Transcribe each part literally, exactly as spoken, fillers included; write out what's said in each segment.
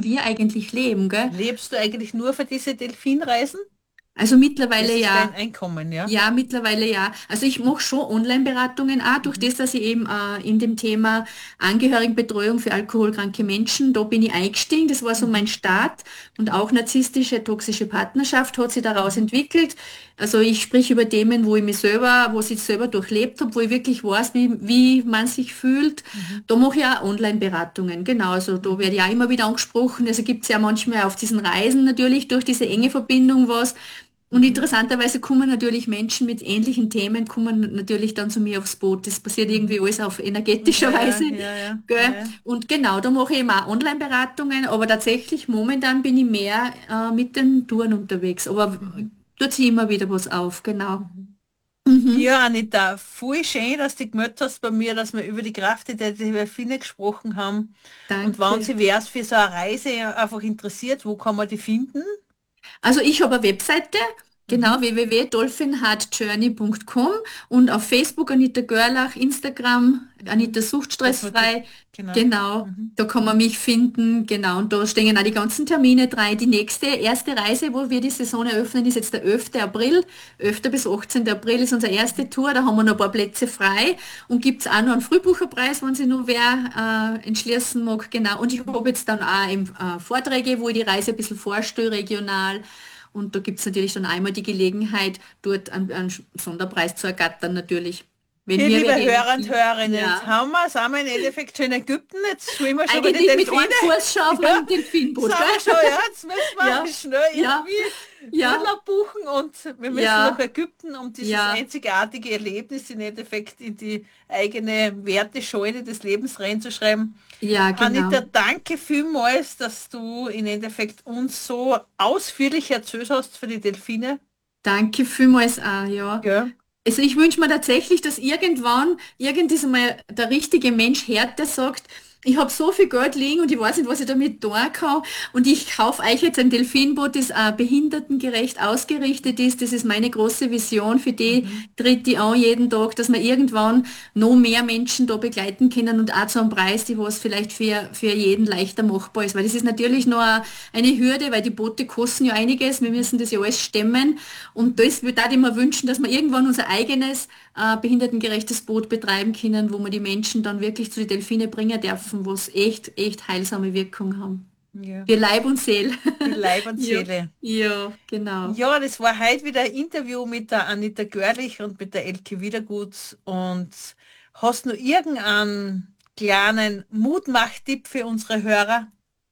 wovon wir eigentlich leben, gell? Lebst du eigentlich nur für diese Delfinreisen? Also Das mittlerweile ist dein ja. Einkommen, ja? Ja, mittlerweile ja. Also ich mache schon Online-Beratungen auch, durch Mhm. das, dass ich eben äh, in dem Thema Angehörigenbetreuung für alkoholkranke Menschen, da bin ich eingestiegen, das war so mein Mhm. Start und auch narzisstische, toxische Partnerschaft hat sich daraus Mhm. entwickelt. Also ich spreche über Themen, wo ich mich selber, wo ich selber durchlebt habe, wo ich wirklich weiß, wie, wie man sich fühlt. Mhm. Da mache ich auch Online-Beratungen, genau. Also da Mhm. werde ich auch immer wieder angesprochen. Also gibt es ja manchmal auf diesen Reisen natürlich durch diese enge Verbindung was. Und Mhm. interessanterweise kommen natürlich Menschen mit ähnlichen Themen, kommen natürlich dann zu mir aufs Boot. Das passiert irgendwie Mhm. alles auf Mhm. Ja, energetischer ja, Weise. ja, ja, Gell? ja. Und genau, da mache ich eben auch Online-Beratungen, aber tatsächlich momentan bin ich mehr äh, mit den Touren unterwegs. Aber Mhm. tut sich immer wieder was auf, genau. Mhm. Mhm. Ja, Anita, voll schön, dass du dich gemeldet hast bei mir, dass wir über die Kraft der Delfine gesprochen haben. Und wenn Danke. sie wär's für so eine Reise einfach interessiert, wo kann man die finden? Also ich habe eine Webseite, genau, Mhm. w w w punkt dolphin heart journey punkt com und auf Facebook Anita Görlach, Instagram Anita Mhm. Sucht Dass man die, stressfrei, genau. genau, Mhm. da kann man mich finden, genau, und da stehen auch die ganzen Termine drei. Die nächste, erste Reise, wo wir die Saison eröffnen, ist jetzt der elfte April. elfter bis achtzehnter April ist unsere erste Tour, da haben wir noch ein paar Plätze frei und gibt es auch noch einen Frühbucherpreis, wenn sich nur wer äh, entschließen mag, genau. Und ich habe jetzt dann auch eben, äh, Vorträge, wo ich die Reise ein bisschen vorstelle, regional. Und da gibt es natürlich dann einmal die Gelegenheit, dort einen, einen Sonderpreis zu ergattern, natürlich. Wenn Hey, mir wer liebe geben Hörer und will. Hörerinnen, jetzt Ja. haben wir, sind wir im Endeffekt schon in Ägypten, jetzt schwimmen wir schon bei den Eigentlich mit Delfinen. einem Fuß schon auf Ja, meinem Delfinboot, sind gell? wir schon, ja, jetzt müssen wir Ja, schnell ja, irgendwie ja, Urlaub buchen und wir müssen nach ja, Ägypten, um dieses ja, einzigartige Erlebnis im Endeffekt in die eigene Wertescheune des Lebens reinzuschreiben. ja, Anita, genau. danke vielmals, dass du im Endeffekt uns so ausführlich erzählt hast für die Delfine. Danke vielmals auch, ja. Ja. Also ich wünsche mir tatsächlich, dass irgendwann irgend mal der richtige Mensch hört, der sagt, ich habe so viel Geld liegen und ich weiß nicht, was ich damit tun kann. Und ich kaufe euch jetzt ein Delfinboot, das auch behindertengerecht ausgerichtet ist. Das ist meine große Vision, für die Mhm. tritt ich an jeden Tag, dass wir irgendwann noch mehr Menschen da begleiten können und auch zu einem Preis, die was vielleicht für, für jeden leichter machbar ist. Weil das ist natürlich noch eine Hürde, weil die Boote kosten ja einiges. Wir müssen das ja alles stemmen. Und Mhm. das würde ich immer wünschen, dass wir irgendwann unser eigenes äh, behindertengerechtes Boot betreiben können, wo wir die Menschen dann wirklich zu den Delfine bringen dürfen, wo es echt, echt heilsame Wirkung haben. Ja. Für Leib und Seele. Für Leib und Ja, Seele. ja, genau. Ja, das war heute wieder ein Interview mit der Anita Görlich und mit der Elke Wiedergut. Und hast du irgendeinen kleinen Mutmach-Tipp für unsere Hörer?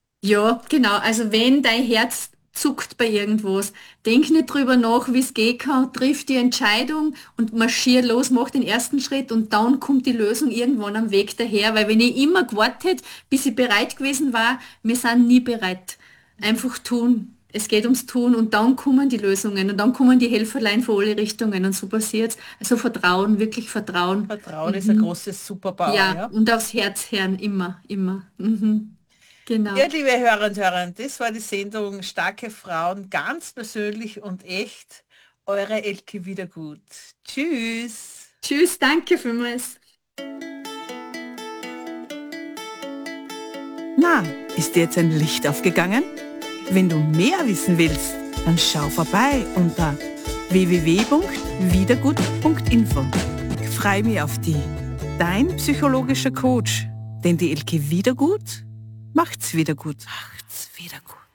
Ja, genau. Also wenn dein Herz zuckt bei irgendwas, denk nicht drüber nach, wie es gehen kann, triff die Entscheidung und marschier los, mach den ersten Schritt und dann kommt die Lösung irgendwann am Weg daher. Weil wenn ich immer gewartet, bis ich bereit gewesen war, wir sind nie bereit. Einfach tun. Es geht ums Tun und dann kommen die Lösungen und dann kommen die Helferlein von alle Richtungen und so passiert's. Also Vertrauen, wirklich Vertrauen. Vertrauen ist ein Mhm. großes Superpower, Ja, ja? und aufs Herz hören, immer, immer. Mhm. Ja, Genau. liebe Hörer und Hörer, das war die Sendung Starke Frauen, ganz persönlich und echt. Eure Elke Wiedergut. Tschüss. Tschüss, danke vielmals. Na, ist dir jetzt ein Licht aufgegangen? Wenn du mehr wissen willst, dann schau vorbei unter w w w punkt wiedergut punkt info. Ich freue mich auf dich. Dein psychologischer Coach. Denn die Elke Wiedergut macht's wieder gut. Macht's wieder gut.